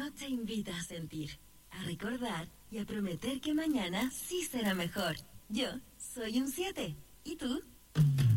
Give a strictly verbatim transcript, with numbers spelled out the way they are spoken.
no te invita a sentir, a recordar y a prometer que mañana sí será mejor. Yo soy un siete. ¿Y tú?